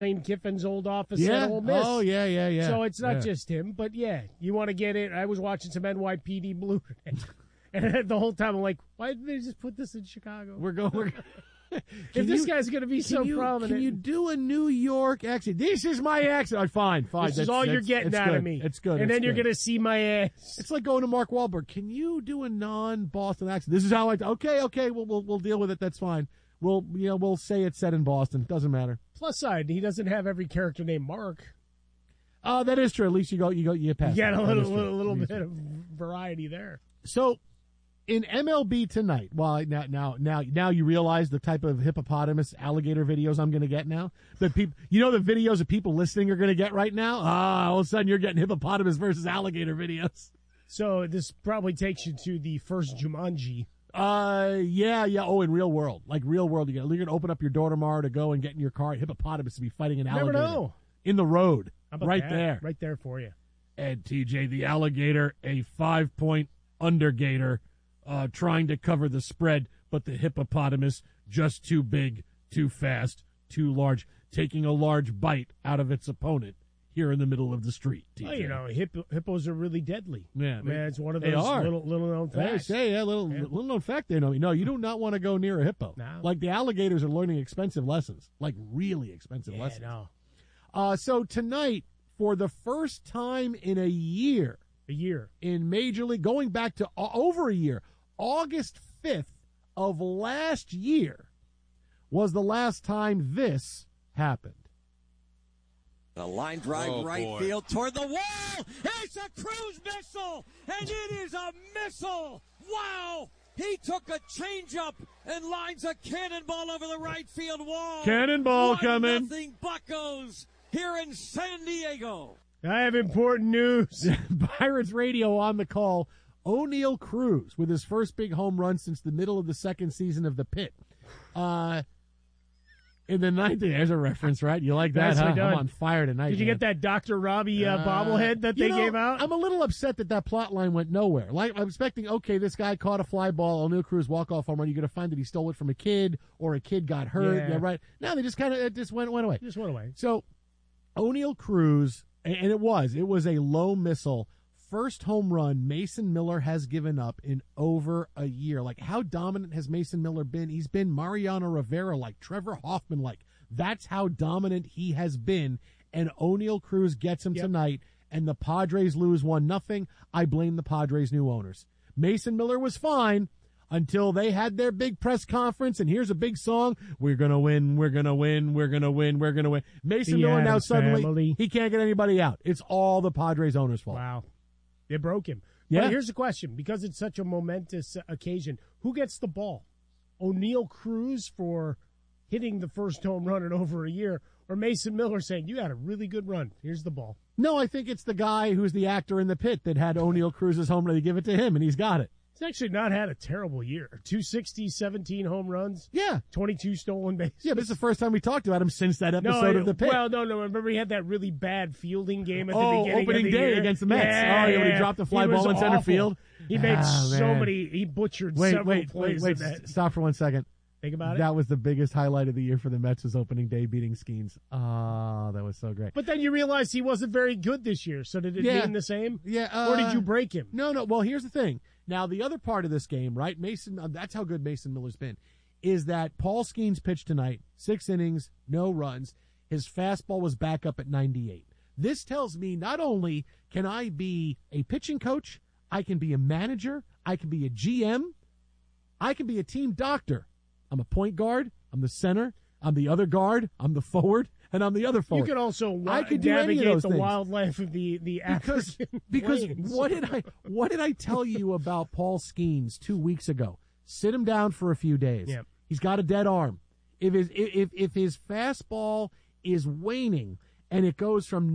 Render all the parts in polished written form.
Lane Kiffin's old office at Ole Miss. Oh, yeah. So it's not just him, but you want to get it. I was watching some NYPD Blue today, and the whole time I'm like, why did they just put this in Chicago? If this guy's going to be so prominent. Can you do a New York accent? This is my accent. Fine. This is all you're getting out of me. It's good. And then you're going to see my ass. It's like going to Mark Wahlberg. Can you do a non-Boston accent? This is how okay, we'll deal with it. That's fine. We'll say it's set in Boston. Doesn't matter. Plus side, he doesn't have every character named Mark. That is true. At least you pass. You got a little bit of variety there. So, in MLB tonight, now you realize the type of hippopotamus alligator videos I'm going to get now. The videos of people listening are going to get right now. All of a sudden you're getting hippopotamus versus alligator videos. So this probably takes you to the first Jumanji. Yeah. Oh, in real world, you're going to open up your door tomorrow to go and get in your car. Hippopotamus to be fighting an alligator. Never know. In the road, right there for you. And TJ, the alligator, a 5-point undergator. Trying to cover the spread, but the hippopotamus just too big, too fast, too large, taking a large bite out of its opponent here in the middle of the street. TJ. Well, hippos are really deadly. Yeah, man, it's one of those little known facts. Little known fact there. No, you do not want to go near a hippo. No. Like the alligators are learning expensive lessons, like really expensive lessons. No. So tonight, for the first time in a year in Major League, going back to over a year. August 5th of last year was the last time this happened. A line drive field toward the wall. It's a cruise missile, and it is a missile. Wow. He took a changeup and lines a cannonball over the right field wall. Cannonball coming. 1-0 Buccos here in San Diego. I have important news. Pirates radio on the call. O'Neal Cruz with his first big home run since the middle of the second season of The Pit. In the ninth, there's a reference, right? You like that, huh? I'm on fire tonight. Did you get that Dr. Robbie bobblehead that they gave out? I'm a little upset that plot line went nowhere. Like, I'm expecting, this guy caught a fly ball, O'Neal Cruz walk-off home run. You're going to find that he stole it from a kid or a kid got hurt. Yeah, right. Now they just kind of went away. Just went away. So, O'Neal Cruz, and it was a low missile. First home run Mason Miller has given up in over a year. Like, how dominant has Mason Miller been? He's been Mariano Rivera-like, Trevor Hoffman-like. That's how dominant he has been. And O'Neal Cruz gets him tonight, and the Padres lose 1-0. I blame the Padres' new owners. Mason Miller was fine until they had their big press conference, and here's a big song. We're going to win, we're going to win, we're going to win, we're going to win. Mason Miller now suddenly, he can't get anybody out. It's all the Padres' owners' fault. Wow. They broke him. Yeah. But here's the question. Because it's such a momentous occasion, who gets the ball? O'Neal Cruz for hitting the first home run in over a year, or Mason Miller saying, you had a really good run. Here's the ball. No, I think it's the guy who's the actor in The Pit that had O'Neal Cruz's home run. They give it to him, and he's got it. He's actually not had a terrible year. 260, 17 home runs. Yeah. 22 stolen bases. Yeah, but it's the first time we talked about him since that episode of The Pit. Well, no. Remember he had that really bad fielding game at the beginning opening of the day year? against the Mets. When he dropped the fly ball in center awful. field. He made so many, he butchered several plays. Wait, stop for 1 second. Think about it. That was the biggest highlight of the year for the Mets was opening day beating Skeens. Oh, that was so great. But then you realized he wasn't very good this year, so did it mean the same? Yeah. Or did you break him? No. Well, here's the thing. Now, the other part of this game, right, Mason, that's how good Mason Miller's been, is that Paul Skeens pitched tonight, 6 innings, no runs. His fastball was back up at 98. This tells me not only can I be a pitching coach, I can be a manager, I can be a GM, I can be a team doctor. I'm a point guard, I'm the center, I'm the other guard, I'm the forward, and I'm the other forward. You could also navigate the wildlife of the African because plains. what did I tell you about Paul Skeens 2 weeks ago? Sit him down for a few days. Yep. He's got a dead arm. If his fastball is waning and it goes from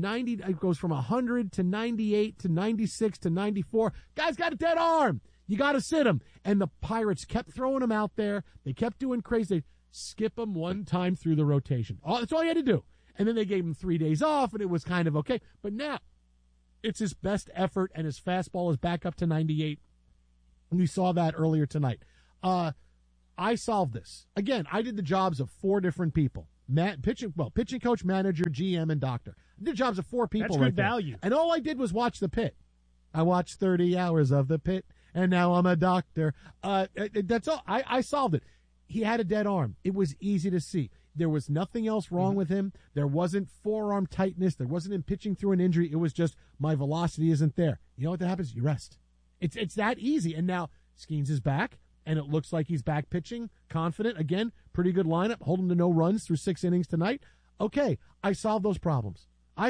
100 to 98 to 96 to 94, guy's got a dead arm. You got to sit him. And the Pirates kept throwing him out there. They kept doing crazy. Skip him one time through the rotation. That's all you had to do. And then they gave him 3 days off, and it was kind of okay. But now it's his best effort, and his fastball is back up to 98. And we saw that earlier tonight. I solved this. Again, I did the jobs of 4 different people. pitching coach, manager, GM, and doctor. I did jobs of 4 people. That's right good there. value. And all I did was watch The Pit. I watched 30 hours of The Pit, and now I'm a doctor. That's all. I solved it. He had a dead arm. It was easy to see. There was nothing else wrong with him. There wasn't forearm tightness. There wasn't him pitching through an injury. It was just my velocity isn't there. You know what that happens? You rest. It's that easy. And now Skeens is back, and it looks like he's back pitching, confident. Again, pretty good lineup, holding to no runs through 6 innings tonight. Okay, I solved those problems. I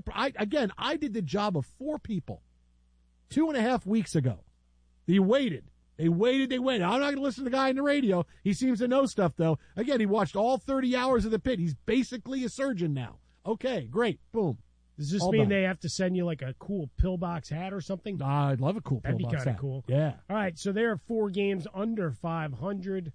did the job of 4 people 2.5 weeks ago. They waited. I'm not going to listen to the guy on the radio. He seems to know stuff, though. Again, he watched all 30 hours of The Pit. He's basically a surgeon now. Okay, great. Boom. Does this All mean done. they have to send you like a cool pillbox hat or something? I'd love a cool That'd be pillbox kind of hat. cool. Yeah. All right, so there are 4 games under 500.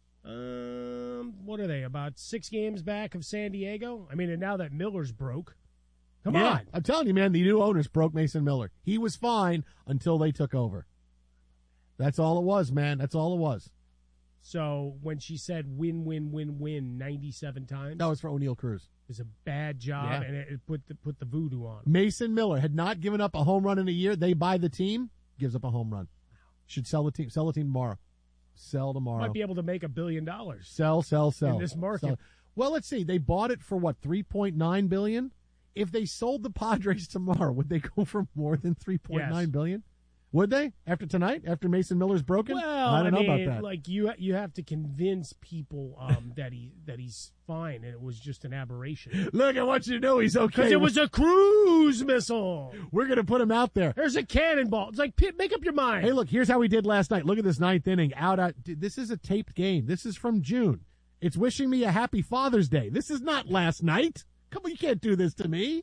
What are they, about 6 games back of San Diego? I mean, and now that Miller's broke. Come on. I'm telling you, man, the new owners broke Mason Miller. He was fine until they took over. That's all it was, man. That's all it was. So when she said win, win, win, win 97 times, That was for O'Neal Cruz. it was a bad job, Yeah. and it put the voodoo on him. Mason Miller had not given up a home run in a year. They buy the team, gives up a home run. Should sell the team. Sell the team tomorrow. Sell tomorrow. Might be able to make $1 billion. Sell. in this market. Sell. Well, let's see. They bought it for what, $3.9 billion? If they sold the Padres tomorrow, would they go for more than $3.9 billion? Would they? After tonight? After Mason Miller's broken? Well, I don't know mean, about that. like you have to convince people that he's fine, and it was just an aberration. Look, I want you to know he's okay. Because it was a cruise missile. We're going to put him out there. There's a cannonball. It's like, make up your mind. Hey, look, here's how we did last night. Look at this 9th inning. Out. This is a taped game. This is from June. It's wishing me a happy Father's Day. This is not last night. Come on, you can't do this to me.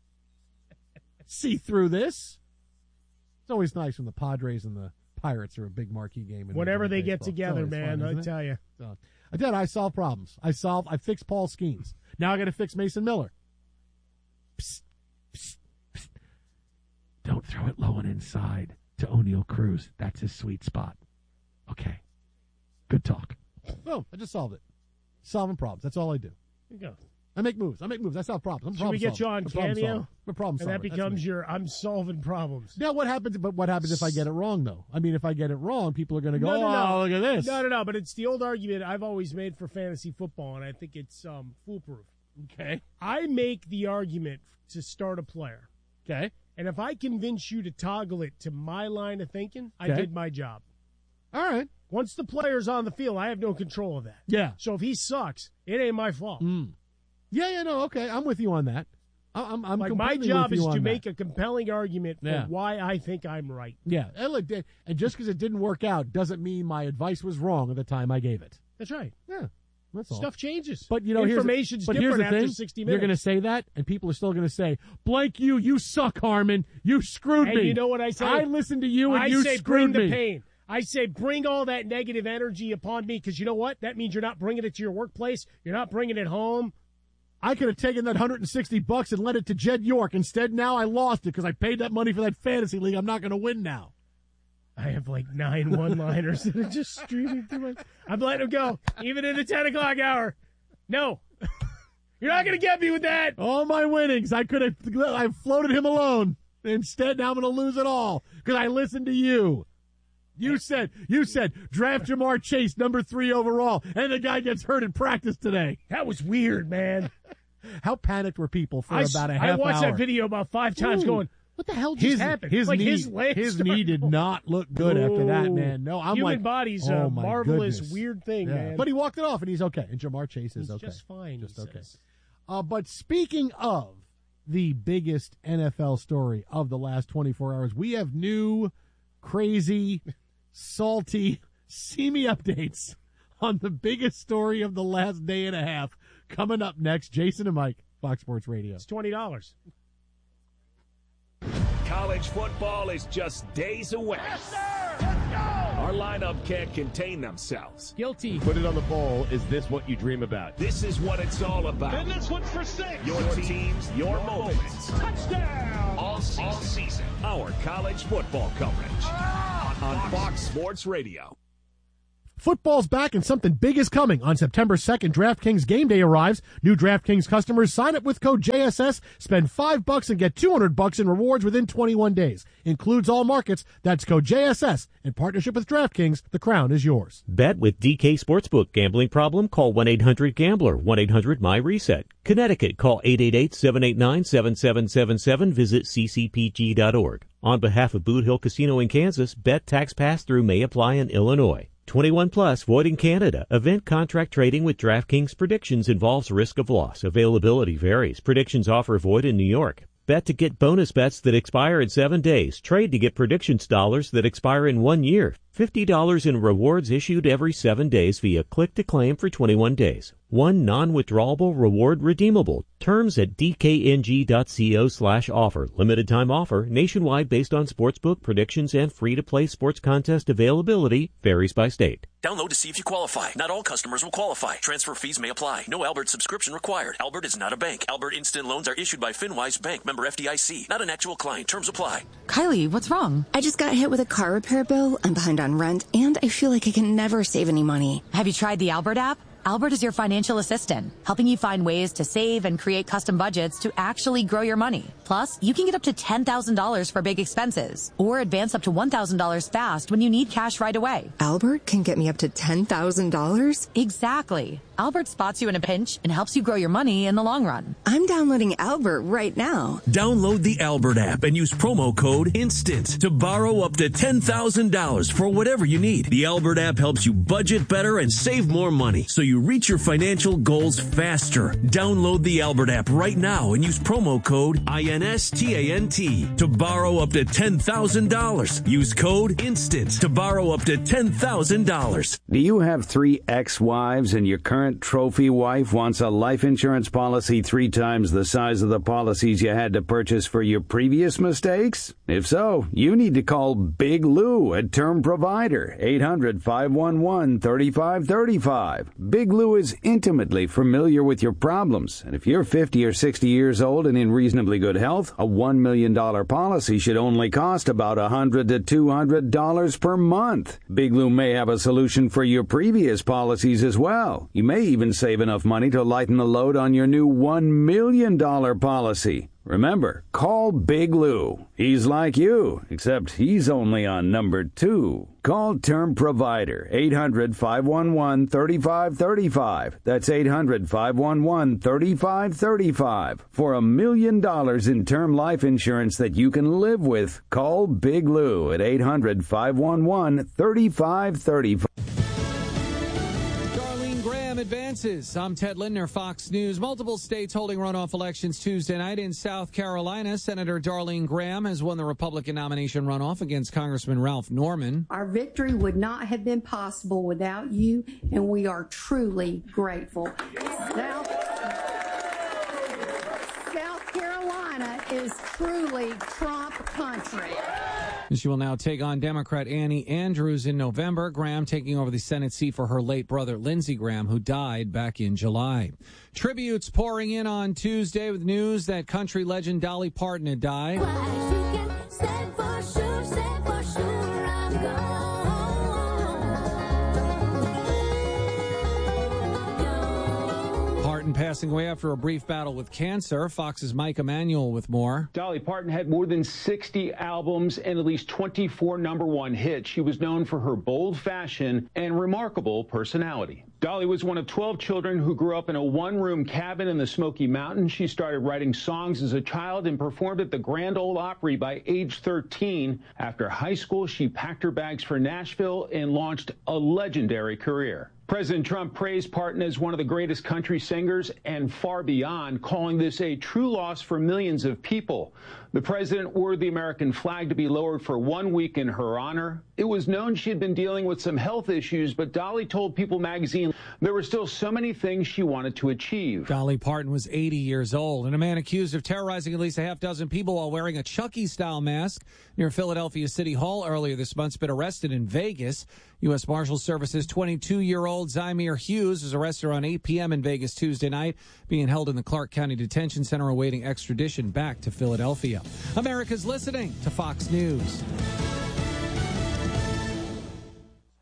See through this. It's always nice when the Padres and the Pirates are a big marquee game. Whenever they get baseball. together, It's always man, fun, I isn't it? tell you. So, I solve problems. I fixed Paul Skeens. Now I got to fix Mason Miller. Psst, psst, psst. Don't throw it low and inside to O'Neal Cruz. That's his sweet spot. Okay. Good talk. Boom. I just solved it. Solving problems. That's all I do. There you go. I make moves. I solve problems. Should we get you on Cameo? I'm a problem And solver. that becomes your I'm solving problems. Now, what happens if I get it wrong, though? I mean, if I get it wrong, people are going to go, No. look at this. No. But it's the old argument I've always made for fantasy football, and I think it's foolproof. Okay. I make the argument to start a player. Okay. And if I convince you to toggle it to my line of thinking, I Okay. did my job. All right. Once the player's on the field, I have no control of that. Yeah. So if he sucks, it ain't my fault. Yeah, no, okay. I'm with you on that. I'm Like my completely job with is you to on make that. a compelling argument for Yeah. why I think I'm right. Yeah. And look, and just because it didn't work out doesn't mean my advice was wrong at the time I gave it. That's right. Yeah. That's all. Stuff changes. But you know, information's here's different the after thing. 60 You're minutes. going to say that, and people are still going to say, "Blank you suck, Harmon. You screwed And me." you know what I say? I listened to you, and I you say screwed bring me. the pain. I say bring all that negative energy upon me, because you know what? That means you're not bringing it to your workplace. You're not bringing it home. I could have taken that $160 and lent it to Jed York. Instead, now I lost it because I paid that money for that fantasy league. I'm not going to win now. I have like 9 one-liners that are just streaming through my... I'm letting them go, even in the 10 o'clock hour. No. You're not going to get me with that. All my winnings, I floated him alone. Instead, now I'm going to lose it all because I listened to you. You said, draft Jamar Chase, number 3 overall, and the guy gets hurt in practice today. That was weird, man. How panicked were people for about a half hour? I watched that video about 5 times going, what the hell just happened? His Like knee, his legs his started- knee did not look good after that, man. No, I'm Human like, body's oh a my marvelous, goodness. weird thing, Yeah. man. But he walked it off, and he's okay. And Jamar Chase is He's okay. just fine, Just he okay. says. But speaking of the biggest NFL story of the last 24 hours, we have new, crazy, salty, seamy updates on the biggest story of the last day and a half. Coming up next, Jason and Mike, Fox Sports Radio. It's $20. College football is just days away. Yes, sir! Let's go! Our lineup can't contain themselves. Guilty. Put it on the bowl. Is this what you dream about? This is what it's all about. And this one's for 6. Your teams, your moments. Touchdown! All season. Our college football coverage on Fox Sports Radio. Football's back and something big is coming. On September 2nd, DraftKings Game Day arrives. New DraftKings customers sign up with code JSS, spend $5 and get $200 in rewards within 21 days. Includes all markets. That's code JSS. In partnership with DraftKings, the crown is yours. Bet with DK Sportsbook. Gambling problem? Call 1-800-GAMBLER. 1-800-MY-RESET. Connecticut. Call 888-789-7777. Visit ccpg.org. On behalf of Boot Hill Casino in Kansas, bet tax pass-through may apply in Illinois. 21 plus, void in Canada. Event contract trading with DraftKings predictions involves risk of loss. Availability varies. Predictions offer void in New York. Bet to get bonus bets that expire in 7 days. Trade to get predictions dollars that expire in 1 year. $50 in rewards issued every 7 days via click-to-claim for 21 days. One non-withdrawable reward redeemable. Terms at dkng.co/offer. Limited time offer. Nationwide based on sportsbook predictions and free-to-play sports contest availability. Varies by state. Download to see if you qualify. Not all customers will qualify. Transfer fees may apply. No Albert subscription required. Albert is not a bank. Albert Instant Loans are issued by FinWise Bank, member FDIC. Not an actual client. Terms apply. Kylie, what's wrong? I just got hit with a car repair bill. I'm behind on rent, and I feel like I can never save any money. Have you tried the Albert app? Albert is your financial assistant, helping you find ways to save and create custom budgets to actually grow your money. Plus, you can get up to $10,000 for big expenses or advance up to $1,000 fast when you need cash right away. Albert can get me up to $10,000? Exactly. Albert spots you in a pinch and helps you grow your money in the long run. I'm downloading Albert right now. Download the Albert app and use promo code INSTANT to borrow up to $10,000 for whatever you need. The Albert app helps you budget better and save more money so you reach your financial goals faster. Download the Albert app right now and use promo code INSTANT to borrow up to $10,000. Use code INSTANT to borrow up to $10,000. Do you have 3 ex-wives and your current trophy wife wants a life insurance policy 3 times the size of the policies you had to purchase for your previous mistakes? If so, you need to call Big Lou at Term Provider, 800-511-3535. Big Lou is intimately familiar with your problems, and if you're 50 or 60 years old and in reasonably good health, a $1 million policy should only cost about $100 to $200 per month. Big Lou may have a solution for your previous policies as well. You may even save enough money to lighten the load on your new $1 million policy. Remember, call Big Lou. He's like you, except he's only on number 2. Call Term Provider, 800-511-3535. That's 800-511-3535. For $1 million in term life insurance that you can live with, call Big Lou at 800-511-3535. Advances. I'm Ted Lindner, Fox News. Multiple states holding runoff elections Tuesday night. In South Carolina, Senator Darlene Graham has won the Republican nomination runoff against Congressman Ralph Norman. Our victory would not have been possible without you, and we are truly grateful. South Carolina is truly Trump country. She will now take on Democrat Annie Andrews in November. Graham taking over the Senate seat for her late brother, Lindsey Graham, who died back in July. Tributes pouring in on Tuesday with news that country legend Dolly Parton had died. Parton passing away after a brief battle with cancer. Fox's Mike Emanuel with more. Dolly Parton had more than 60 albums and at least 24 #1 hits. She was known for her bold fashion and remarkable personality. Dolly was one of 12 children who grew up in a one-room cabin in the Smoky Mountains. She started writing songs as a child and performed at the Grand Ole Opry by age 13. After high school, she packed her bags for Nashville and launched a legendary career. President Trump praised Parton as one of the greatest country singers and far beyond, calling this a true loss for millions of people. The president ordered the American flag to be lowered for 1 week in her honor. It was known she had been dealing with some health issues, but Dolly told People magazine there were still so many things she wanted to achieve. Dolly Parton was 80 years old, and a man accused of terrorizing at least a half dozen people while wearing a Chucky-style mask near Philadelphia City Hall earlier this month has been arrested in Vegas. U.S. Marshal Service's 22-year-old Zymir Hughes was arrested around 8 p.m. in Vegas Tuesday night, being held in the Clark County Detention Center awaiting extradition back to Philadelphia. America's listening to Fox News.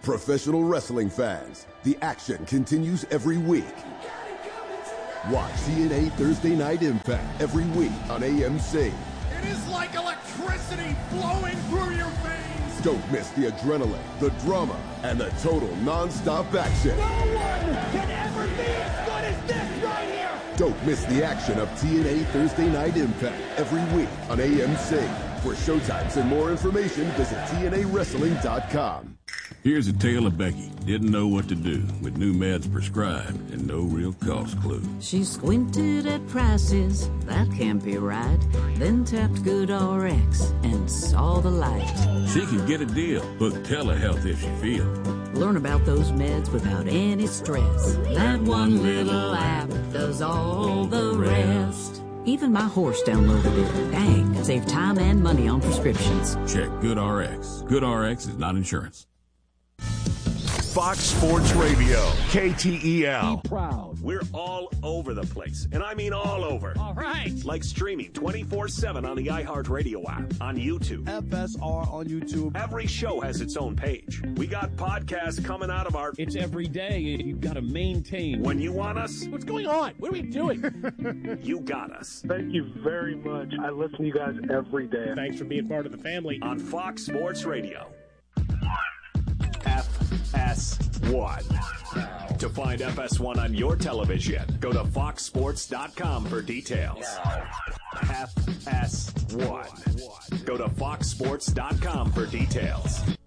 Professional wrestling fans, the action continues every week. Watch TNA Thursday Night Impact every week on AMC. It is like electricity flowing through your veins. Don't miss the adrenaline, the drama, and the total non-stop action. No one can ever be as good as this right here. Don't miss the action of TNA Thursday Night Impact every week on AMC. For showtimes and more information, visit TNAWrestling.com. Here's a tale of Becky. Didn't know what to do with new meds prescribed and no real cost clue. She squinted at prices, that can't be right. Then tapped GoodRx and saw the light. She could get a deal. Book telehealth if she feels. Learn about those meds without any stress. That one little app does all the rest. Even my horse downloaded it. Dang, save time and money on prescriptions. Check GoodRx. GoodRx is not insurance. Fox Sports Radio, KTEL. Be proud. We're all over the place, and I mean all over. All right. Like streaming 24/7 on the iHeartRadio app, on YouTube. FSR on YouTube. Every show has its own page. We got podcasts coming out of our... It's every day. You've got to maintain. When you want us... What's going on? What are we doing? You got us. Thank you very much. I listen to you guys every day. Thanks for being part of the family. On Fox Sports Radio. FS1. To find FS1 on your television, go to foxsports.com for details. FS1. Go to foxsports.com for details.